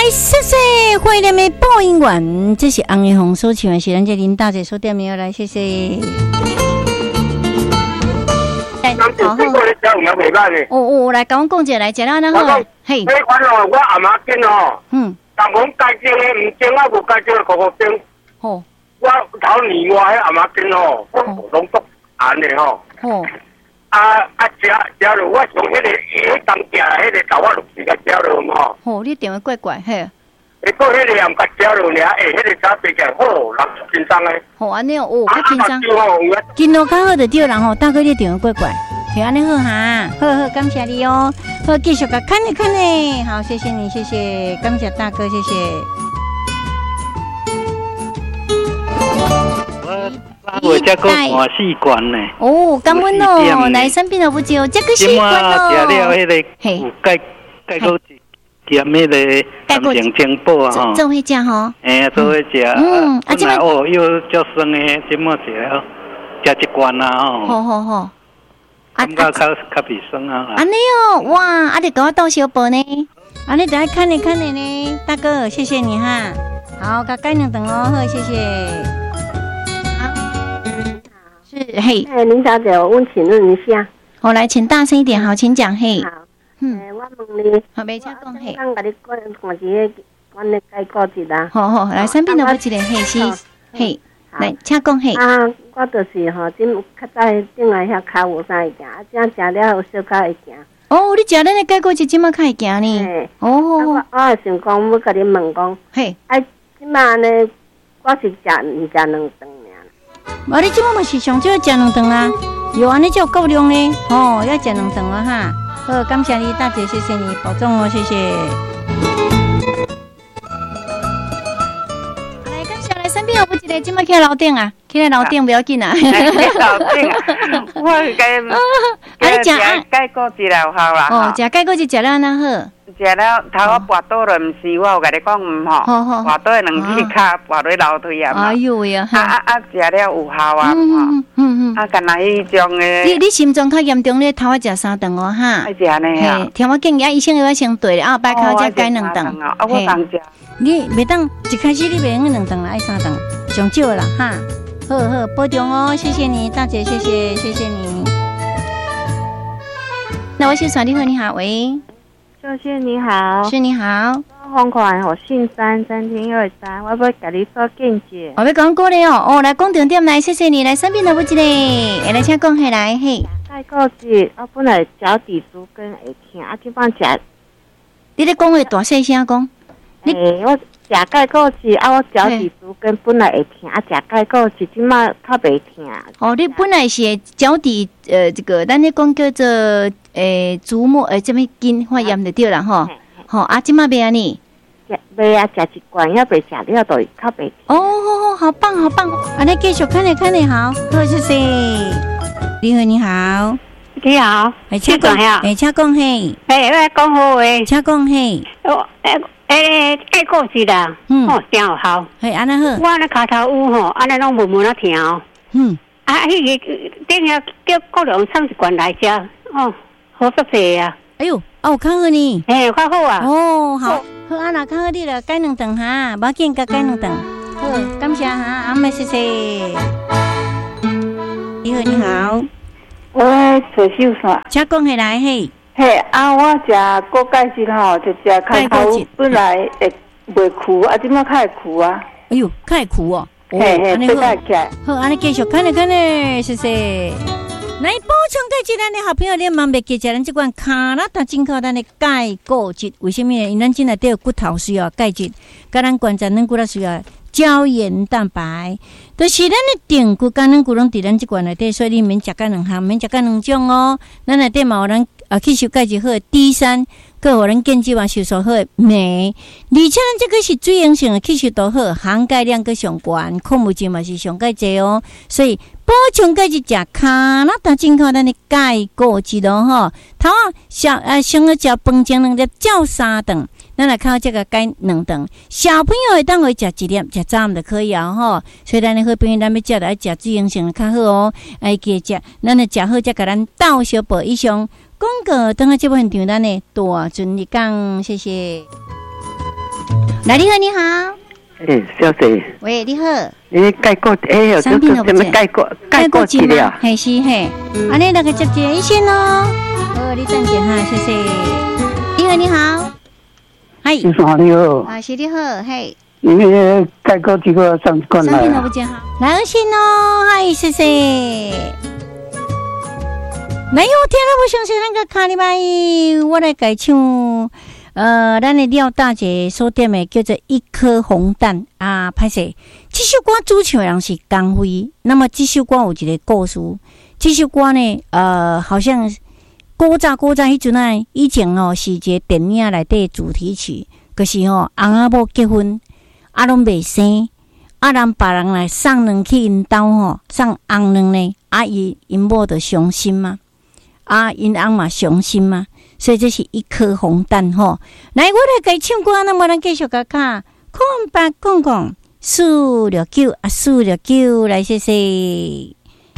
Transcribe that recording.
谢谢慧莲的播音员，这是红叶红所唱的，是咱这林大姐所点名来，谢谢。好好，我来跟我讲一下，来食了那好，嘿。 迄款哦，我阿妈煎哦，人讲该煎的唔煎，我无该煎的个个煎。 好， 我头年我迄阿妈煎哦，拢足咸的吼。 好。 食落我从迄个当食迄个豆我落去甲食落吼。 好，你电话怪怪嘿。 你讲迄个也唔甲食落尔，迄个炒白起好，人轻松诶。 好安尼哦，较轻松。今路较好就对人吼，大哥你电话怪怪。是安尼好哈，好好感谢你哦，好继续甲看你看你，好谢谢你，谢谢，感谢大哥，谢谢。 我这个看四罐呢。 哦，感恩哦，来生病了不久，这个四罐哦。 食了迄个有钙骨减迄个感情精补啊吼。 做伙食吼。 哎，做伙食。这摆哦又足酸诶，这么食了，食一罐啊吼。 好好好。 感觉较鼻酸啊！ 安尼哦，哇，啊，你给我倒小包呢？安尼等下看你呢，大哥，谢谢你哈。好，甲干两顿哦，好，谢谢。好，是嘿。 林小姐，我请问一下。 我来，请大声一点，好，请讲嘿。 好。我问你。 好，袂请讲嘿。 我甲你看一个，阮咧解过一啦。 好好，来，三边都不一个嘿是嘿。来，请讲嘿。 我就是吼，今较早顶来遐骹有啥会行，这样食了有小可会行。 哦，你食咱的解果子即马较会行呢？哦， 我也想讲，要甲你问讲， 嘿， 即马呢，我是唔食两顿尔。 你即马嘛是上少食两顿啊？有安尼才有够量呢？哦，要食两顿啊哈。好，感谢你大姐，谢谢你，保重哦，谢谢。身边有不一个，今麦起来楼顶啊，起来楼顶不要紧啊。 楼顶啊，我该食解果子了好啦。 哦，食解果子食了那好。 食了头我跋倒了，唔是我有甲你讲唔吼。跋倒两只骹跋落楼梯啊。 哎呦呀！ 食了有效啊。干那迄种诶。你心脏较严重咧，头要食3顿哦哈。 爱食呢啊。 听我建议医生要先对啊，摆口才改2顿。 我当食。 你袂当一开始你袂用2顿啦，爱3顿，上少啦哈。好好保重哦，谢谢你大姐，谢谢你。那我先传电话，你好，喂， 秀秀你好， 是你好， 红款我姓3，3天2三，我要甲你做见解。 我要讲过咧哦，来讲重点来，谢谢你来身边的不一个，来请讲起来嘿。 解果子，我本来脚底足跟会痛，即摆食。 你咧讲话大细声讲。 我食解果子我脚底足跟本来会痛，食解果子即马较袂痛。 哦，你本来是脚底这个，咱咧讲叫做足膜这么筋发炎就对啦吼。吼即马袂安尼。 袂啊，食一罐也袂食了，就较袂痛。 哦，好棒好棒，安尼继续看你好，好谢谢。你好。 你好， 请讲请讲嘿。 我讲好话。 请讲嘿。 解果子啦，真有效。 嘿，安尼好。 我咧骹头有吼，安尼拢无啊疼哦。迄个顶下叫国良送一罐来食，好足济啊。 哎呦，有较好呢。 较好啊。 哦，好，好啊，那较好你了，改2顿哈，无要紧，改2顿。好，感谢哈，阿妹谢谢。你好。 我找手线， 请讲起来嘿。 我食果钙质吼，就食开头本来会袂苦，即马较会苦啊。 哎呦，较会苦哦。 安尼好， 安尼继续看咧，谢谢。来补充钙质，咱的好朋友你万袂记食咱这款卡拉达进口咱的钙固质，为什么呢？因咱进来都有骨头需要钙质，甲咱关节软骨头需要胶原蛋白，就是咱的定骨甲软骨拢伫咱这款内底，所以你免食甲2项，免食甲2种哦。咱内底嘛有咱吸收钙质好的 D3，佮有咱健肌嘛吸收好的镁，而且咱这个是水溶性的吸收度好，含钙量佮上悬，矿物质嘛是上钙济哦，所以补充钙质食卡拉达进口咱的钙固质咯吼。头啊先要食饭前2粒，照3顿。咱来靠这个改2顿，小朋友会当会食1粒，食早暗就可以啊吼。所以咱的好朋友，咱要食来食水溶性的较好哦。记食，咱来食好才甲咱倒小补以上。广告等下这部现场，咱的大顺你讲，谢谢。 来，你好，你好。 小姐。 喂，你好。 解过有商品怎么解过治疗？ 嘿是嘿，安尼那个接一线哦。好，你暂停哈，谢谢。你好，你好。嗨。 你好，你好。 啊，是你好，嘿。 你解过几个上过来？ 商品都不见好。来二线哦，嗨，谢谢。来哟，听了我相信那个卡里麦，我来改唱。咱的廖大姐所点的叫做一颗红蛋啊，歹势，这首歌主唱的人是江蕙。那么这首歌有一个故事，这首歌呢，好像古早迄阵啊，以前哦是一个电影内底主题曲，可是翁仔某结婚，拢未生，人别人来送卵去因兜送翁卵呢，因某就伤心嘛，因翁嘛伤心嘛。所以这是一颗红蛋吼，来，我来给唱歌，那么咱继续甲看，空白讲469，469，来谢谢。